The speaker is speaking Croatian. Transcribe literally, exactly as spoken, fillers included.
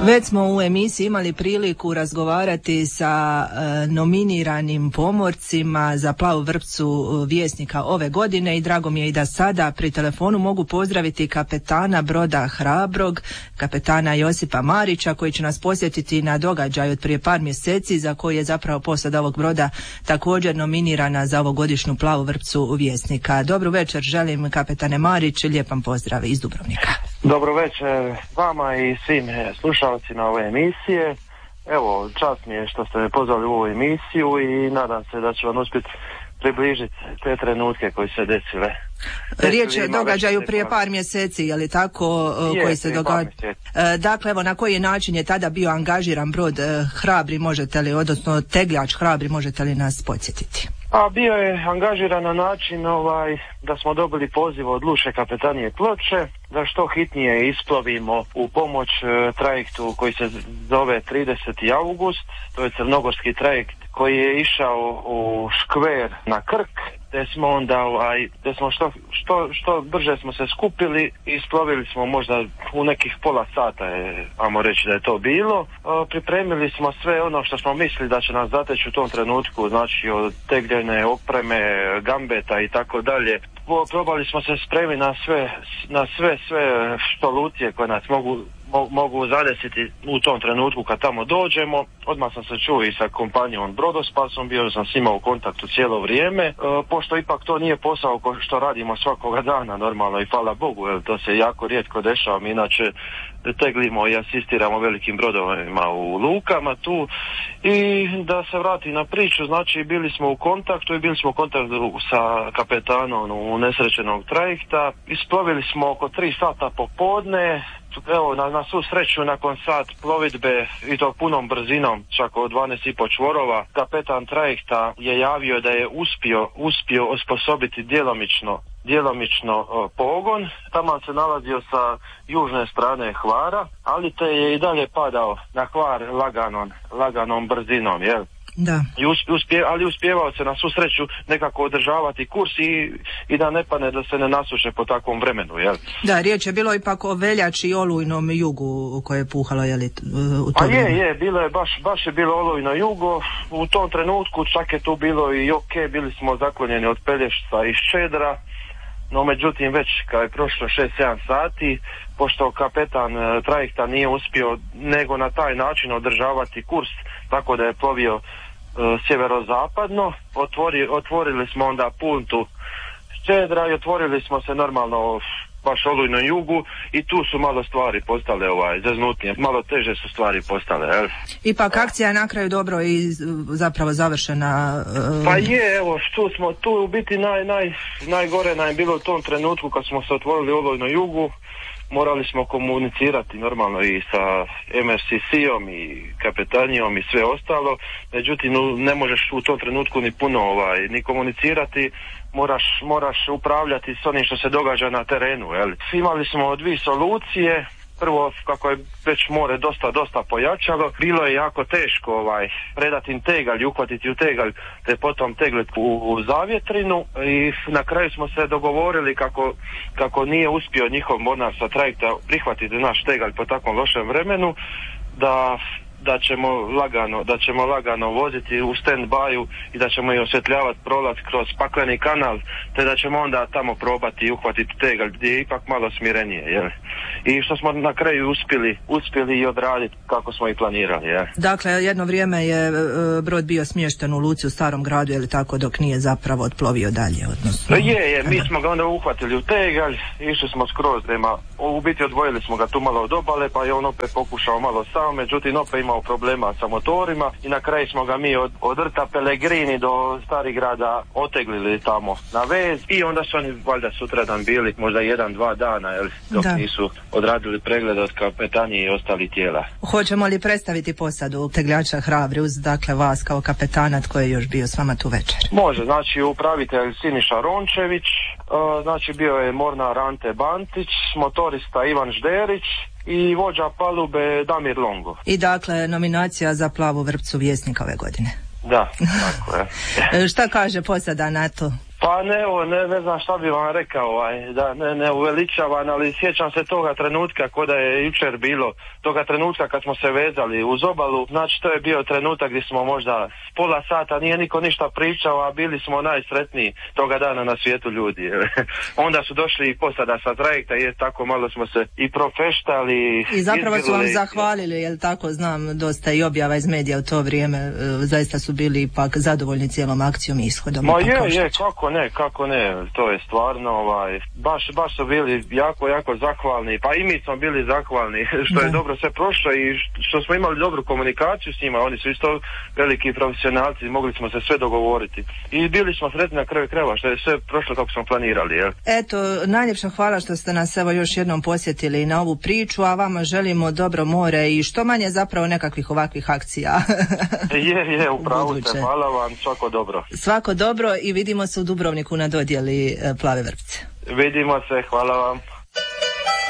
Već smo u emisiji imali priliku razgovarati sa e, nominiranim pomorcima za Plavu vrpcu Vjesnika ove godine i drago mi je i da sada pri telefonu mogu pozdraviti kapetana broda Hrabrog, kapetana Josipa Marića, koji će nas posjetiti na događaj od prije par mjeseci za koji je zapravo posada ovog broda također nominirana za ovogodišnju Plavu vrpcu Vjesnika. Dobru večer želim, kapetane Marić, lijepan pozdrav iz Dubrovnika. Dobro večer vama i svim slušalcima ove emisije. Evo, čast mi je što ste me pozvali u ovu emisiju i nadam se da ću vam uspjeti približiti te trenutke koji se desile. Riječ je o događaju prije par mjeseci, je li tako, je, koji se događa? Dakle, evo, na koji način je tada bio angažiran brod Hrabri, možete li, odnosno tegljač Hrabri, možete li nas podsjetiti? A bio je angažiran na način ovaj, da smo dobili poziv od lučke kapetanije Ploče da što hitnije isplovimo u pomoć e, trajektu koji se zove trideseti august, to je crnogorski trajekt koji je išao u škver na Krk, te smo onda ovaj, te smo što, što, što brže smo se skupili i isplovili smo možda u nekih pola sata, je, ajmo reći da je to bilo. E, pripremili smo sve ono što smo mislili da će nas zateći u tom trenutku, znači od tegljene opreme, gambeta i tako dalje. Probali smo se spremiti na sve, na sve, sve solucije koje nas mogu, mo, mogu zadesiti u tom trenutku kad tamo dođemo. Odmah sam se čuo i sa kompanijom Brodospasom, bio sam s njima u kontaktu cijelo vrijeme, e, pošto ipak to nije posao ko što radimo svakoga dana normalno i hvala Bogu, jer to se jako rijetko dešava. Mi inače teglimo i asistiramo velikim brodovima u lukama tu. I da se vrati na priču, znači bili smo u kontaktu i bili smo u kontaktu sa kapetanom unesrećenog trajekta. Isplovili smo oko tri sata popodne. Evo, na, na svu sreću nakon sat plovidbe i to punom brzinom, čak od dvanaest i pol čvorova, kapetan trajekta je javio da je uspio, uspio osposobiti djelomično djelomično o, pogon. Tamo se nalazio sa južne strane Hvara, ali te je i dalje padao na Hvar laganom, laganom brzinom, jel? Da. I uspje, ali uspjevao se na svu sreću nekako održavati kurs i, i da ne pane, da se ne nasuše po takvom vremenu, jel? Da, riječ je bilo ipak o veljači i olujnom jugu koje je puhalo, jel? U to A je, je, bilo je, baš, baš je bilo olujno jugo, u tom trenutku čak je tu bilo i ok, bili smo zaklonjeni od Pelješca i Ščedra, no međutim već kad je prošlo šest sedam sati, pošto kapetan e, trajekta nije uspio nego na taj način održavati kurs, tako da je plovio e, sjeverozapadno, otvori, otvorili smo onda puntu Ščedra i otvorili smo se normalno baš olujno jugu i tu su malo stvari postale ovaj, zeznutnije, malo teže su stvari postale, jel? Ipak akcija je na kraju dobro i zapravo završena. Uh... Pa je, evo, tu smo, tu u biti naj, naj, najgore nam je bilo u tom trenutku kad smo se otvorili olujno jugu, morali smo komunicirati normalno i sa em er si si-om i kapetanijom i sve ostalo, međutim ne možeš u tom trenutku ni puno ovaj, ni komunicirati, moraš, moraš upravljati s onim što se događa na terenu, jel? Imali smo dvije solucije. Prvo, kako je već more dosta, dosta pojačalo, bilo je jako teško ovaj, predati im tegalj, uhvatiti u tegalj, te potom teglet u, u zavjetrinu i na kraju smo se dogovorili kako, kako nije uspio njihov mornar sa trajekta prihvatiti naš tegalj po takvom lošem vremenu, da da ćemo lagano, da ćemo lagano voziti u stand-byu i da ćemo i osvjetljavati prolaz kroz pakleni kanal, te da ćemo onda tamo probati i uhvatiti tegalj gdje je ipak malo smirenije, jel? I što smo na kraju uspjeli, uspjeli i odraditi kako smo i planirali, jel? Dakle, jedno vrijeme je brod bio smješten u luci u Starom gradu, jel tako, dok nije zapravo otplovio dalje, odnosno? Je, je, mi smo ga onda uhvatili u tegalj, išli smo skroz prema, u biti odvojili smo ga tu malo od obale, pa je on opet pokušao malo sam, međutim opet imao problema sa motorima i na kraju smo ga mi od, od Rta Pelegrini do Starigrada oteglili tamo na vez i onda su oni valjda sutradan bili možda jedan, dva dana, jel, dok da. nisu odradili pregled od kapetanije i ostali tijela. Hoćemo li predstaviti posadu tegljača Hrabri uz, dakle, vas kao kapetana, tko je još bio s vama tu večer? Može, znači upravitelj Siniša Rončević, uh, znači bio je mornar Ante Bantić, motorista Ivan Žderić i vođa palube Damir Longo. I dakle nominacija za Plavu vrpcu Vjesnika ove godine. Da, tako je. Šta kaže posada na to? Pa ne, evo, ne, ne znam šta bi vam rekao, ovaj, da ne, ne uveličavam, ali sjećam se toga trenutka ko da je jučer bilo, toga trenutka kad smo se vezali uz obalu, znači to je bio trenutak gdje smo možda pola sata, nije niko ništa pričao, a bili smo najsretniji toga dana na svijetu ljudi. Onda su došli i posada sa trajekta i tako malo smo se i profeštali. I zapravo su vam zahvalili, jel tako, znam, dosta i objava iz medija u to vrijeme, zaista su bili ipak zadovoljni cijelom akcijom i ishodom. Ma je, je, kako ne, kako ne, to je stvarno, ovaj, baš, baš su bili jako, jako zahvalni, pa i mi smo bili zahvalni što da. je dobro sve prošlo i što smo imali dobru komunikaciju s njima, oni su isto veliki profesionalci, mogli smo se sve dogovoriti i bili smo sretni na kraju krajeva što je sve prošlo kako smo planirali. Jel? Eto, najljepša hvala što ste nas evo još jednom posjetili na ovu priču, a vama želimo dobro more i što manje zapravo nekakvih ovakvih akcija. je, je, upravo ste, hvala vam, svako dobro. Svako dobro i vidimo se u Dubrovniku na dodjeli Plave vrpce. Vidimo se, hvala vam.